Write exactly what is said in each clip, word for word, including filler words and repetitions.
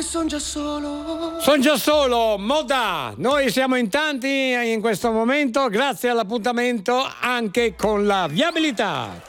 Sono già solo. Sono già solo, Moda. Noi siamo in tanti in questo momento, grazie all'appuntamento anche con la viabilità.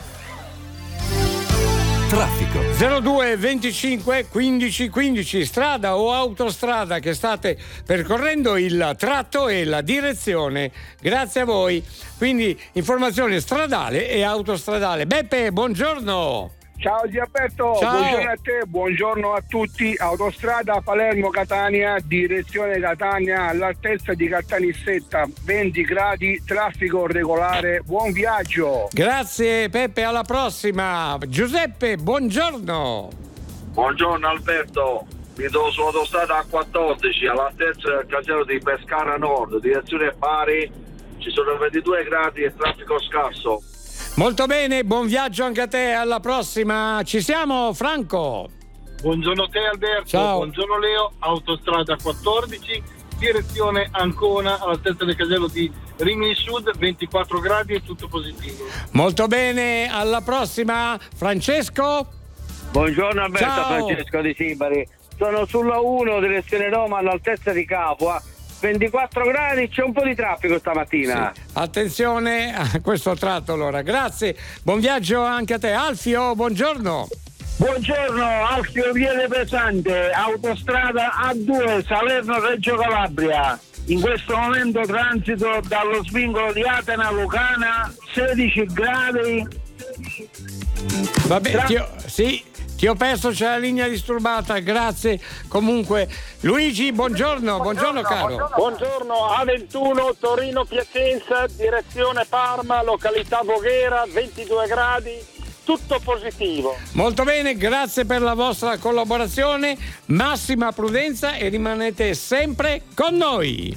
Traffico. zero due venticinque quindici quindici, strada o autostrada che state percorrendo il tratto e la direzione. Grazie a voi. Quindi informazione stradale e autostradale. Beppe, buongiorno. Ciao Giappetto, Ciao. Buongiorno a te, buongiorno a tutti. Autostrada Palermo-Catania, direzione Catania, all'altezza di Caltanissetta, venti gradi, traffico regolare, buon viaggio. Grazie Peppe, alla prossima. Giuseppe, buongiorno. Buongiorno Alberto, mi trovo sull'autostrada A quattordici all'altezza del casello di Pescara Nord, direzione Bari, ci sono ventidue gradi e traffico scarso. Molto bene, buon viaggio anche a te, alla prossima. Ci siamo, Franco? Buongiorno a te Alberto. Ciao. Buongiorno Leo, autostrada quattordici, direzione Ancona, all'altezza del casello di Rimini Sud, ventiquattro gradi e tutto positivo. Molto bene, alla prossima. Francesco? Buongiorno Alberto. Ciao. Francesco di Sibari. Sono sulla uno, direzione Roma, all'altezza di Capua. ventiquattro gradi, c'è un po' di traffico stamattina. Sì. Attenzione a questo tratto allora. Grazie, buon viaggio anche a te. Alfio, buongiorno. Buongiorno, Alfio Viene Pesante, autostrada A due, Salerno-Reggio Calabria. In questo momento transito dallo svincolo di Atena Lucana, sedici gradi. Vabbè, Tra- ti ho, sì, ti ho perso, c'è la linea disturbata, grazie. Comunque, Luigi, buongiorno, buongiorno caro. Buongiorno, A ventuno Torino Piacenza, direzione Parma, località Voghera, ventidue gradi, tutto positivo. Molto bene, grazie per la vostra collaborazione, massima prudenza e rimanete sempre con noi.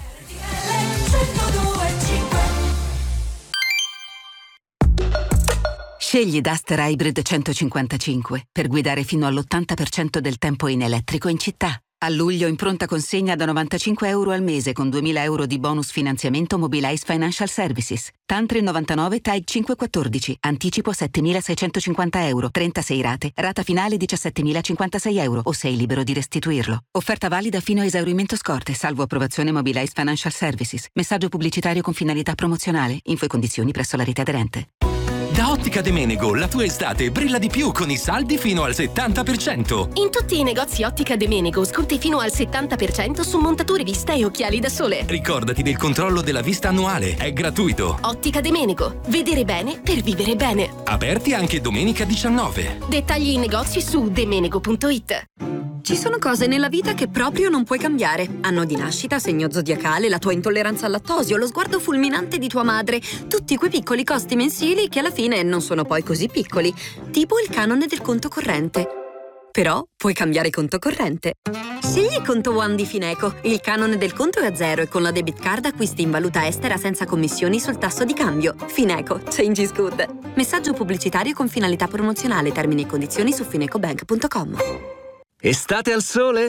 Scegli Duster Hybrid centocinquantacinque per guidare fino all'ottanta per cento del tempo in elettrico in città. A luglio in pronta consegna da novantacinque euro al mese con duemila euro di bonus finanziamento Mobilize Financial Services. Tantri novantanove T A I cinquecentoquattordici. Anticipo settemilaseicentocinquanta euro. trentasei rate. Rata finale diciassettemilacinquantasei euro o sei libero di restituirlo. Offerta valida fino a esaurimento scorte, salvo approvazione Mobilize Financial Services. Messaggio pubblicitario con finalità promozionale. Info e condizioni presso la rete aderente. Da Ottica De Menego la tua estate brilla di più con i saldi fino al settanta per cento. In tutti i negozi Ottica De Menego sconti fino al settanta per cento su montature vista e occhiali da sole. Ricordati del controllo della vista annuale, è gratuito. Ottica De Menego, vedere bene per vivere bene. Aperti anche domenica diciannove. Dettagli in negozi su demenego punto it. Ci sono cose nella vita che proprio non puoi cambiare. Anno di nascita, segno zodiacale, la tua intolleranza al lattosio, lo sguardo fulminante di tua madre. Tutti quei piccoli costi mensili che alla fine non sono poi così piccoli. Tipo il canone del conto corrente. Però puoi cambiare conto corrente. Scegli Conto One di Fineco. Il canone del conto è a zero e con la debit card acquisti in valuta estera senza commissioni sul tasso di cambio. Fineco. Change is good. Messaggio pubblicitario con finalità promozionale. Termini e condizioni su finecobank punto com. Estate al sole?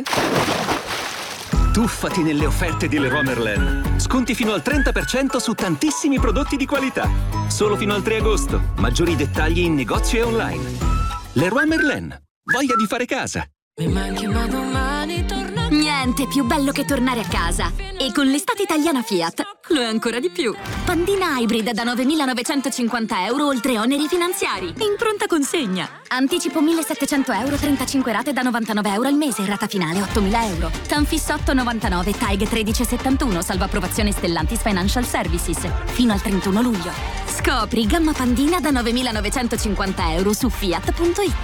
Tuffati nelle offerte di Leroy Merlin. Sconti fino al trenta per cento su tantissimi prodotti di qualità. Solo fino al tre agosto. Maggiori dettagli in negozio e online. Leroy Merlin. Voglia di fare casa. Mi manchi ma domani torno. Niente più bello che tornare a casa. E con l'estate italiana Fiat lo è ancora di più. Pandina Hybrid da novemilanovecentocinquanta euro oltre oneri finanziari. In pronta consegna. Anticipo millesettecento euro, trentacinque rate da novantanove euro al mese. Rata finale ottomila euro. Tanfis otto novantanove, T A I G tredici settantuno. Salva approvazione Stellantis Financial Services. Fino al trentuno luglio. Scopri gamma Pandina da novemilanovecentocinquanta euro su fiat punto it.